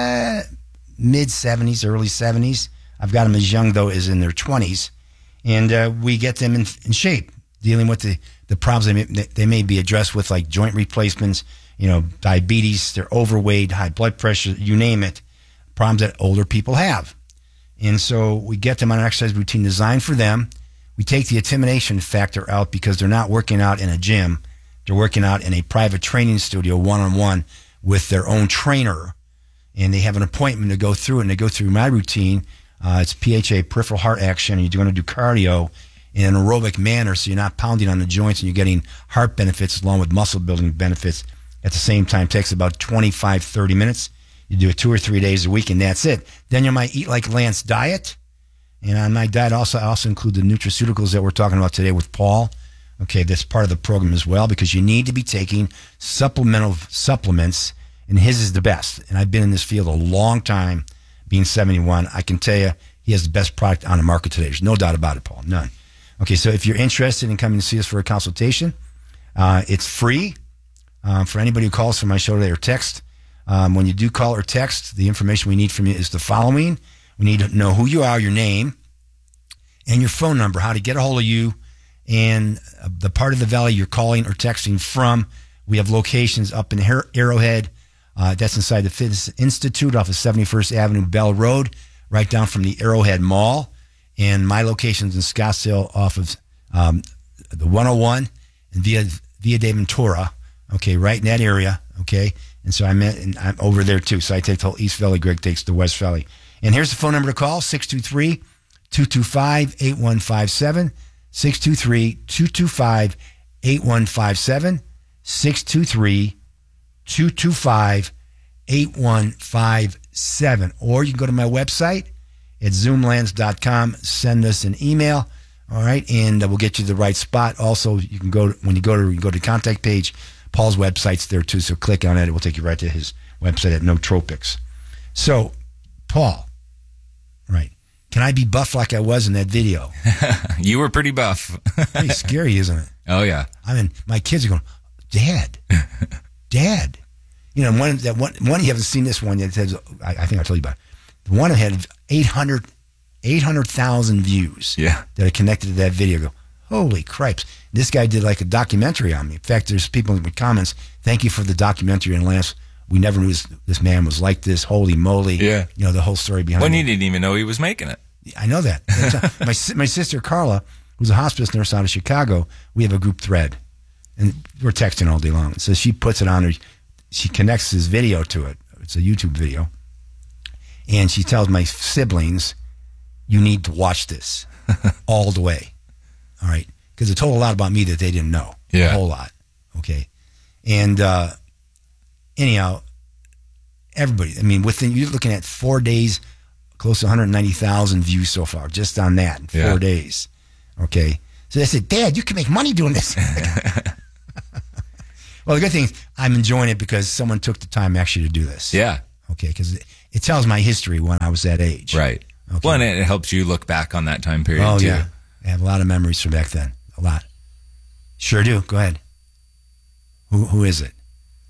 mid-70s, early 70s. I've got them as young, though, as in their 20s. And we get them in shape, dealing with the problems they may be addressed with, like joint replacements, diabetes, they're overweight, high blood pressure, you name it, problems that older people have. And so we get them on an exercise routine designed for them. We take the intimidation factor out because they're not working out in a gym. They're working out in a private training studio one-on-one with their own trainer. And they have an appointment to go through it, and they go through my routine. It's PHA, peripheral heart action. You're going to do cardio in an aerobic manner so you're not pounding on the joints and you're getting heart benefits along with muscle building benefits. At the same time, it takes about 25, 30 minutes. You do it 2 or 3 days a week, and that's it. Then you might eat like Lance diet. And on my diet, I also include the nutraceuticals that we're talking about today with Paul. Okay, that's part of the program as well, because you need to be taking supplements, and his is the best. And I've been in this field a long time, being 71. I can tell you he has the best product on the market today. There's no doubt about it, Paul. None. Okay, so if you're interested in coming to see us for a consultation, it's free. For anybody who calls from my show today or text, when you do call or text, the information we need from you is the following. We need to know who you are, your name, and your phone number, how to get a hold of you, and the part of the valley you're calling or texting from. We have locations up in Arrowhead. That's inside the Fitness Institute off of 71st Avenue, Bell Road, right down from the Arrowhead Mall. And my location's in Scottsdale off of the 101 and Via de Ventura. Okay, right in that area, okay? And so I'm over there, too. So I take the whole East Valley. Greg takes the West Valley. And here's the phone number to call, 623-225-8157, 623-225-8157, 623-225-8157. Or you can go to my website at zoomlands.com, send us an email, all right? And we'll get you the right spot. Also, you can go to the contact page. Paul's website's there too, so click on it. It will take you right to his website at Nootropics. So, Paul, right? Can I be buff like I was in that video? You were pretty buff. Pretty scary, isn't it? Oh yeah. I mean, my kids are going, Dad. One you haven't seen this one yet. I think I told you about it. The one had 800,000 views. Yeah. That are connected to that video. Go, holy cripes. This guy did like a documentary on me. In fact, there's people with comments, thank you for the documentary. And Lance, we never knew this man was like this. Holy moly. Yeah. The whole story behind it. He didn't even know he was making it. I know that. My sister Carla, who's a hospice nurse out of Chicago, we have a group thread. And we're texting all day long. So she puts it on her. She connects his video to it. It's a YouTube video. And she tells my siblings, you need to watch this all the way. All right? Because it told a lot about me that they didn't know. Yeah. A whole lot. Okay? And anyhow, everybody, I mean, you're looking at 4 days, close to 190,000 views so far, just on that in 4 days. Okay. So they said, Dad, you can make money doing this. Well, the good thing is I'm enjoying it because someone took the time actually to do this. Yeah. Okay, because it tells my history when I was that age. Right. Okay. Well, and it helps you look back on that time period, too. Yeah. I have a lot of memories from back then. A lot. Sure do. Go ahead. Who is it?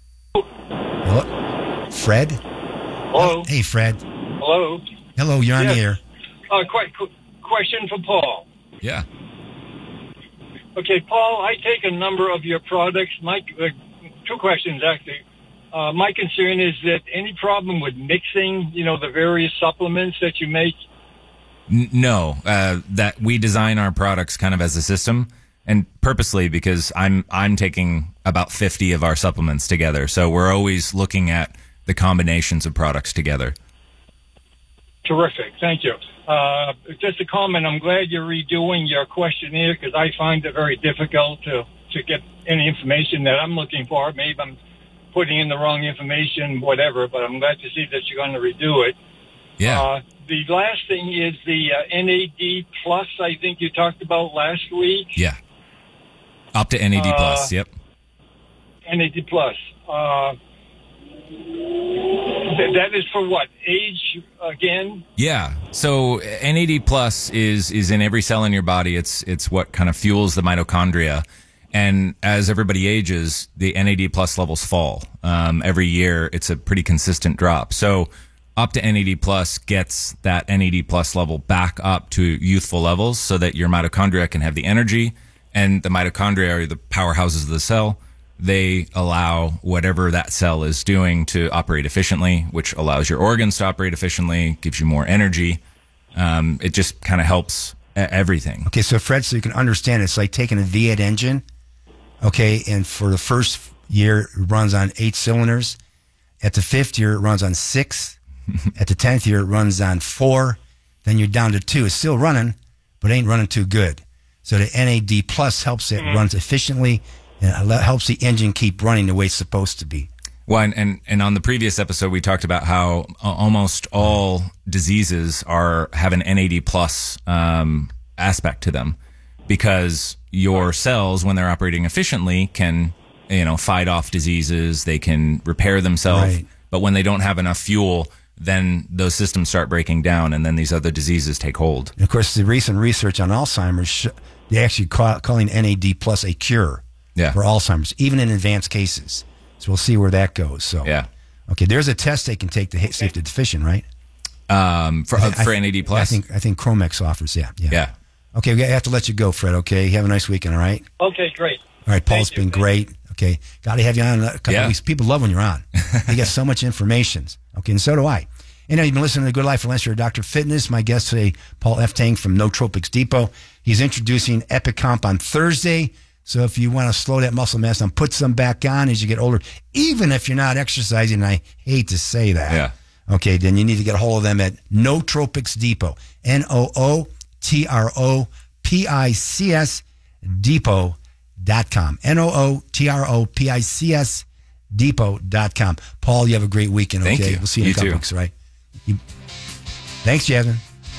Hello? Fred? Hello. Hey, Fred. Hello. Hello, you're on the air. Question for Paul. Yeah. Okay, Paul, I take a number of your products. Two questions, actually. My concern is that any problem with mixing, the various supplements that you make? No, that we design our products kind of as a system, and purposely because I'm taking about 50 of our supplements together. So we're always looking at the combinations of products together. Terrific. Thank you. Just a comment. I'm glad you're redoing your questionnaire because I find it very difficult to get any information that I'm looking for. Maybe I'm putting in the wrong information, whatever, but I'm glad to see that you're going to redo it. Yeah. The last thing is the NAD Plus, I think you talked about last week. Yeah. Up to NAD Plus, yep. NAD Plus. That is for what? Age again? Yeah. So NAD Plus is in every cell in your body. It's what kind of fuels the mitochondria. And as everybody ages, the NAD Plus levels fall. Every year, it's a pretty consistent drop. So up to NAD Plus gets that NAD Plus level back up to youthful levels so that your mitochondria can have the energy. And the mitochondria are the powerhouses of the cell. They allow whatever that cell is doing to operate efficiently, which allows your organs to operate efficiently, gives you more energy. It just kind of helps everything. Okay, so Fred, so you can understand, it's like taking a V8 engine, okay, and for the first year, it runs on 8 cylinders. At the 5th year, it runs on 6. At the 10th year, it runs on 4. Then you're down to 2. It's still running, but it ain't running too good. So the NAD Plus helps it runs efficiently, and it helps the engine keep running the way it's supposed to be. Well, and on the previous episode, we talked about how almost all diseases have an NAD plus aspect to them, because your cells, when they're operating efficiently, can fight off diseases. They can repair themselves, Right. But when they don't have enough fuel, then those systems start breaking down, and then these other diseases take hold. And of course, the recent research on Alzheimer's, they actually calling NAD plus a cure for Alzheimer's, even in advanced cases. So we'll see where that goes. So okay, there's a test they can take to see if they're deficient, right? For NAD plus, I think Chromex offers. Yeah. Okay, we have to let you go, Fred. Okay, have a nice weekend. All right. Okay, great. All right, Paul's been great. Okay, got to have you on a couple of weeks. People love when you're on. You get so much information. Okay, and so do I. And you've been listening to Good Life with Lance, Dr. Fitness. My guest today, Paul F. Tang from Nootropics Depot. He's introducing EpiComp on Thursday. So if you want to slow that muscle mass down, put some back on as you get older, even if you're not exercising, and I hate to say that. Yeah. Okay, then you need to get a hold of them at Nootropics Depot. NOOTROPICS Depot.com. NOOTROPICS Depot.com. Paul, you have a great weekend. Okay, Thank you. We'll see you in a couple weeks, right? Thanks, Jasmine.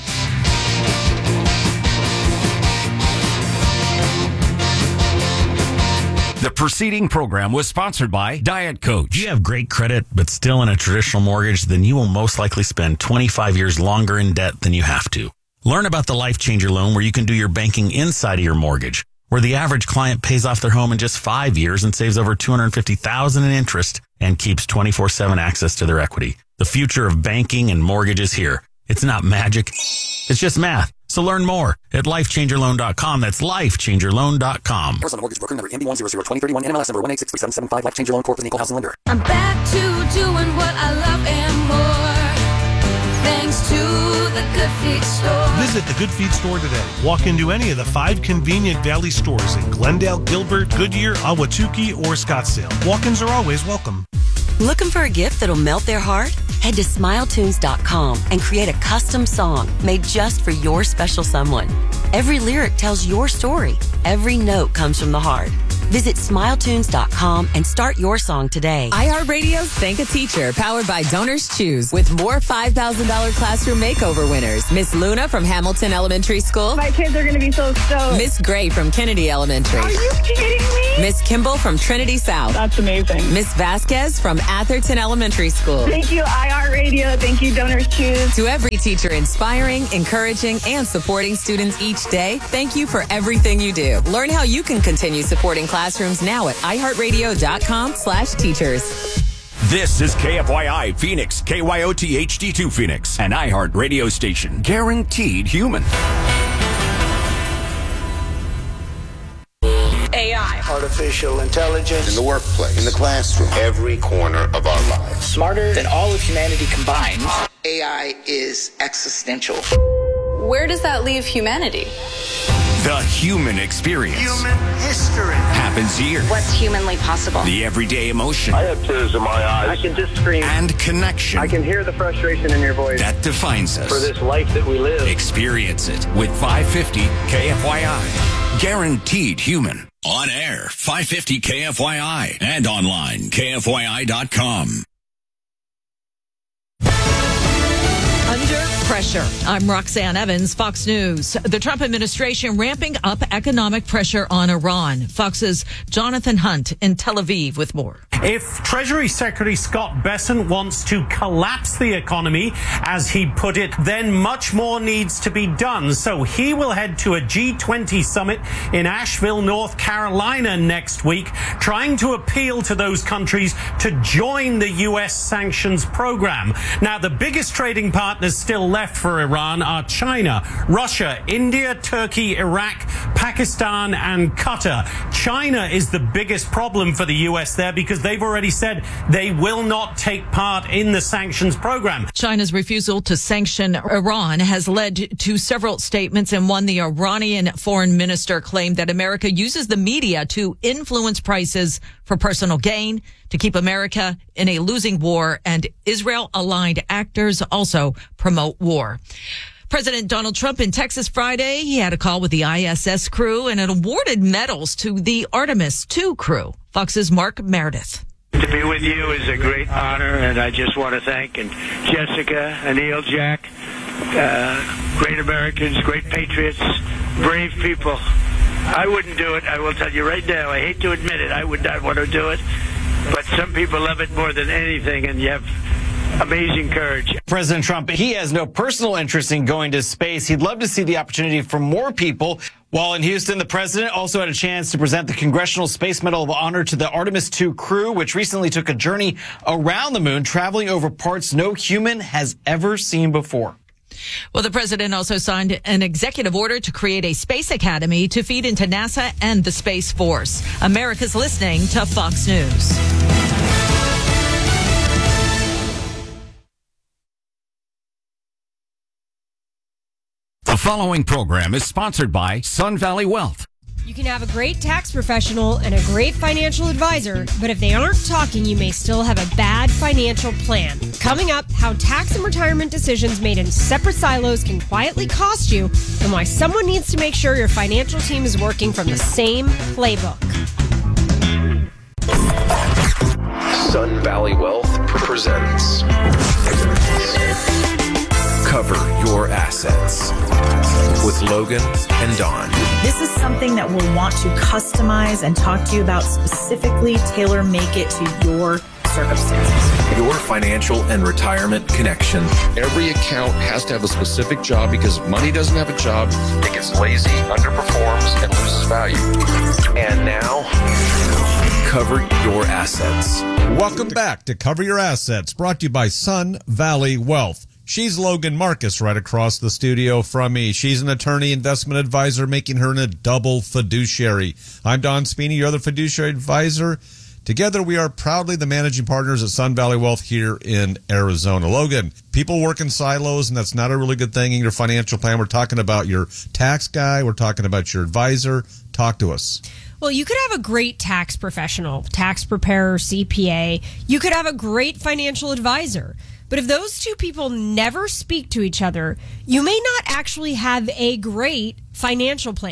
The preceding program was sponsored by Diet Coach. If you have great credit but still in a traditional mortgage, then you will most likely spend 25 years longer in debt than you have to. Learn about the Life Changer loan where you can do your banking inside of your mortgage, where the average client pays off their home in just 5 years and saves over $250,000 in interest and keeps 24/7 access to their equity. The future of banking and mortgage is here. It's not magic. It's just math. So learn more at lifechangerloan.com. That's lifechangerloan.com. Personal mortgage broker number MB1002031 NMLS number 1863775. Life Changer Loan Corp. with an equal housing lender. I'm back to doing what I love and more. Thanks to the Good Feet store. Visit the Good Feet store today. Walk into any of the 5 convenient Valley stores in Glendale, Gilbert, Goodyear, Ahwatukee, or Scottsdale. Walk-ins are always welcome. Looking for a gift that'll melt their heart? Head to SmileTunes.com and create a custom song made just for your special someone. Every lyric tells your story. Every note comes from the heart. Visit smiletunes.com and start your song today. iHeartRadio's Thank a Teacher, powered by Donors Choose, with more $5,000 classroom makeover winners. Miss Luna from Hamilton Elementary School. My kids are going to be so stoked. Miss Gray from Kennedy Elementary. Are you kidding me? Miss Kimball from Trinity South. That's amazing. Miss Vasquez from Atherton Elementary School. Thank you, iHeartRadio. Thank you, Donors Choose. To every teacher inspiring, encouraging, and supporting students each day, thank you for everything you do. Learn how you can continue supporting classrooms now at iHeartRadio.com/teachers. This is KFYI Phoenix, KYOT HD2 Phoenix, an iHeart radio station. Guaranteed human. AI. Artificial intelligence. In the workplace. In the classroom. Every corner of our lives. Smarter than all of humanity combined. AI is existential. Where does that leave humanity? The human experience. Human history. Happens here. What's humanly possible? The everyday emotion. I have tears in my eyes. I can just scream. And connection. I can hear the frustration in your voice. That defines us. For this life that we live. Experience it with 550 KFYI. Guaranteed human. On air, 550 KFYI. And online, KFYI.com. Under pressure. I'm Roxanne Evans, Fox News. The Trump administration ramping up economic pressure on Iran. Fox's Jonathan Hunt in Tel Aviv with more. If Treasury Secretary Scott Bessent wants to collapse the economy, as he put it, then much more needs to be done. So he will head to a G20 summit in Asheville, North Carolina next week, trying to appeal to those countries to join the U.S. sanctions program. Now, the biggest trading partners still left for Iran are China, Russia, India, Turkey, Iraq, Pakistan, and Qatar. China is the biggest problem for the U.S. there because they've already said they will not take part in the sanctions program. China's refusal to sanction Iran has led to several statements, and one, the Iranian foreign minister claimed that America uses the media to influence prices for personal gain, to keep America in a losing war, and Israel-aligned actors also promote war. President Donald Trump in Texas Friday, he had a call with the ISS crew and it awarded medals to the Artemis II crew. Fox's Mark Meredith. To be with you is a great honor, and I just want to thank Jessica, Anil, Jack, great Americans, great patriots, brave people. I wouldn't do it. I will tell you right now. I hate to admit it. I would not want to do it. But some people love it more than anything, and you have amazing courage. President Trump, he has no personal interest in going to space. He'd love to see the opportunity for more people. While in Houston, the president also had a chance to present the Congressional Space Medal of Honor to the Artemis II crew, which recently took a journey around the moon, traveling over parts no human has ever seen before. Well, the president also signed an executive order to create a space academy to feed into NASA and the Space Force. America's listening to Fox News. The following program is sponsored by Sun Valley Wealth. You can have a great tax professional and a great financial advisor, but if they aren't talking, you may still have a bad financial plan. Coming up, how tax and retirement decisions made in separate silos can quietly cost you, and why someone needs to make sure your financial team is working from the same playbook. Sun Valley Wealth presents Cover Your Assets with Logan and Dawn. This is something that we'll want to customize and talk to you about specifically, tailor make it to your circumstances. Your financial and retirement connection. Every account has to have a specific job because if money doesn't have a job, it gets lazy, underperforms, and loses value. And now, Cover Your Assets. Welcome back to Cover Your Assets, brought to you by Sun Valley Wealth. She's Logan Marcus right across the studio from me. She's an attorney investment advisor, making her a double fiduciary. I'm Don Spini, your other fiduciary advisor. Together, we are proudly the managing partners at Sun Valley Wealth here in Arizona. Logan, people work in silos, and that's not a really good thing in your financial plan. We're talking about your tax guy. We're talking about your advisor. Talk to us. Well, you could have a great tax professional, tax preparer, CPA. You could have a great financial advisor. But if those two people never speak to each other, you may not actually have a great financial plan.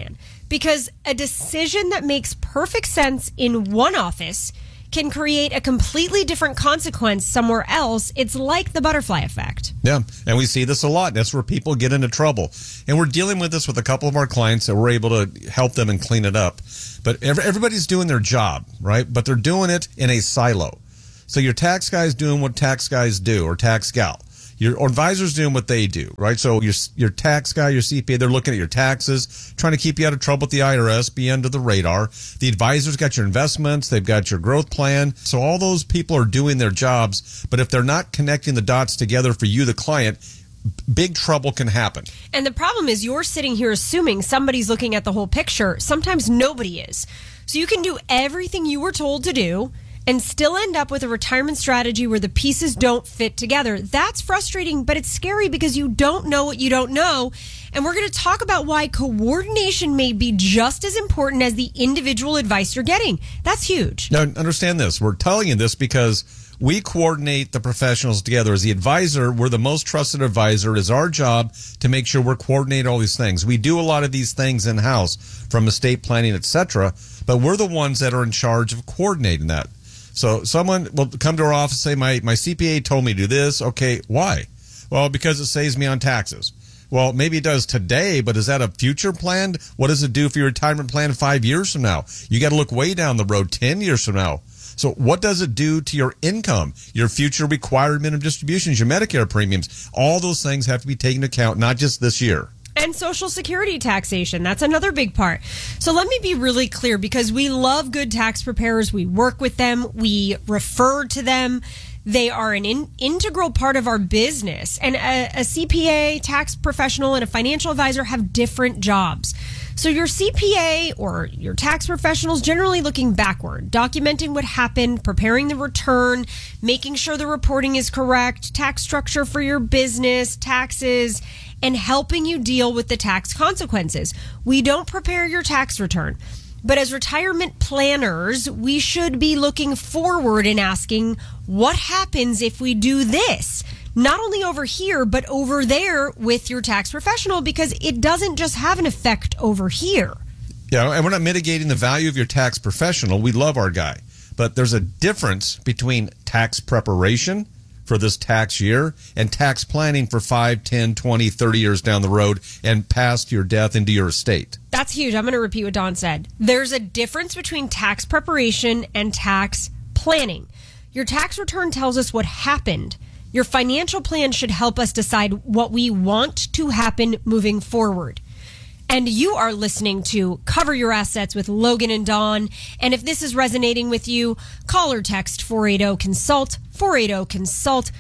because a decision that makes perfect sense in one office can create a completely different consequence somewhere else. It's like the butterfly effect. Yeah, and we see this a lot. That's where people get into trouble. And we're dealing with this with a couple of our clients that we're able to help them and clean it up. But everybody's doing their job, right? But they're doing it in a silo. So your tax guy's doing what tax guys do, or tax gal. Your advisor's doing what they do, right? So your tax guy, your CPA, they're looking at your taxes, trying to keep you out of trouble with the IRS, be under the radar. The advisor's got your investments, they've got your growth plan. So all those people are doing their jobs, but if they're not connecting the dots together for you, the client, big trouble can happen. And the problem is you're sitting here assuming somebody's looking at the whole picture. Sometimes nobody is. So you can do everything you were told to do and still end up with a retirement strategy where the pieces don't fit together. That's frustrating, but it's scary because you don't know what you don't know. And we're going to talk about why coordination may be just as important as the individual advice you're getting. That's huge. Now, understand this. We're telling you this because we coordinate the professionals together. As the advisor, we're the most trusted advisor. It is our job to make sure we're coordinating all these things. We do a lot of these things in-house, from estate planning, etc., but we're the ones that are in charge of coordinating that. So someone will come to our office and say, my CPA told me to do this. Okay, why? Well, because it saves me on taxes. Well, maybe it does today, but is that a future plan? What does it do for your retirement plan 5 years from now? You got to look way down the road, 10 years from now. So what does it do to your income, your future required minimum distributions, your Medicare premiums? All those things have to be taken into account, not just this year. And Social Security taxation. That's another big part. So let me be really clear, because we love good tax preparers. We work with them. We refer to them. They are an integral part of our business. And a CPA, tax professional, and a financial advisor have different jobs. So your CPA or your tax professional is generally looking backward, documenting what happened, preparing the return, making sure the reporting is correct, tax structure for your business, taxes, and helping you deal with the tax consequences. We don't prepare your tax return. But as retirement planners, we should be looking forward and asking, what happens if we do this? Not only over here, but over there with your tax professional, because it doesn't just have an effect over here. Yeah, and we're not mitigating the value of your tax professional. We love our guy. But there's a difference between tax preparation for this tax year and tax planning for 5, 10, 20, 30 years down the road and past your death into your estate. That's huge. I'm going to repeat what Don said. There's a difference between tax preparation and tax planning. Your tax return tells us what happened. Your financial plan should help us decide what we want to happen moving forward. And you are listening to Cover Your Assets with Logan and Dawn. And if this is resonating with you, call or text 480-CONSULT, 480-CONSULT,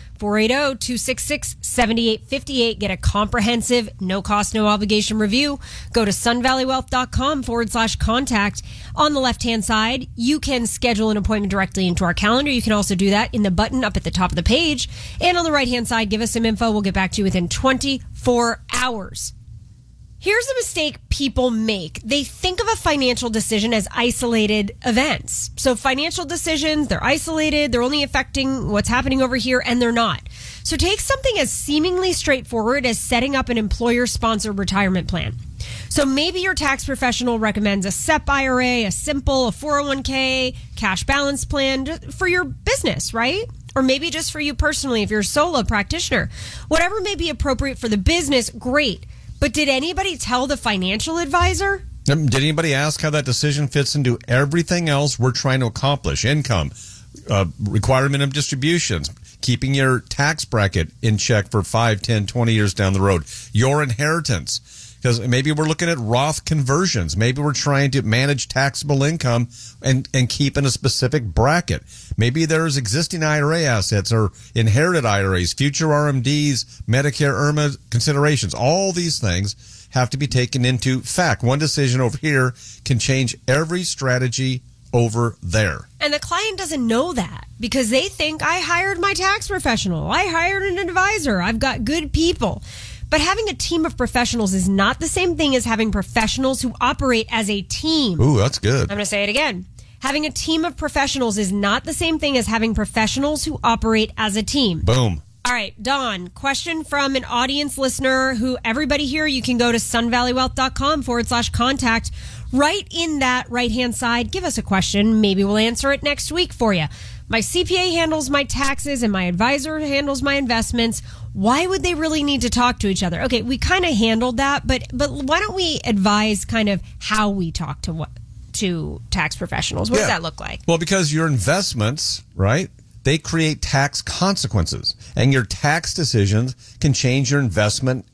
480-266-7858. Get a comprehensive, no cost, no obligation review. Go to sunvalleywealth.com/contact. On the left-hand side, you can schedule an appointment directly into our calendar. You can also do that in the button up at the top of the page. And on the right-hand side, give us some info. We'll get back to you within 24 hours. Here's a mistake people make. They think of a financial decision as isolated events. So financial decisions, they're isolated, they're only affecting what's happening over here, and they're not. So take something as seemingly straightforward as setting up an employer-sponsored retirement plan. So maybe your tax professional recommends a SEP IRA, a simple, a 401k, cash balance plan for your business, right? Or maybe just for you personally if you're a solo practitioner. Whatever may be appropriate for the business, great. But did anybody tell the financial advisor? Did anybody ask how that decision fits into everything else we're trying to accomplish? Income, required minimum distributions, keeping your tax bracket in check for 5, 10, 20 years down the road, your inheritance. Because maybe we're looking at Roth conversions. Maybe we're trying to manage taxable income and keep in a specific bracket. Maybe there's existing IRA assets or inherited IRAs, future RMDs, Medicare, IRMA considerations. All these things have to be taken into fact. One decision over here can change every strategy over there. And the client doesn't know that because they think, I hired my tax professional. I hired an advisor. I've got good people. But having a team of professionals is not the same thing as having professionals who operate as a team. Ooh, that's good. I'm going to say it again. Having a team of professionals is not the same thing as having professionals who operate as a team. Boom. All right, Dawn, question from an audience listener who everybody here, you can go to sunvalleywealth.com/contact. Right in that right-hand side, give us a question. Maybe we'll answer it next week for you. My CPA handles my taxes and my advisor handles my investments. Why would they really need to talk to each other? Okay, we kind of handled that, but why don't we advise kind of how we talk to tax professionals? What does that look like? Well, because your investments, right, they create tax consequences, and your tax decisions can change your investment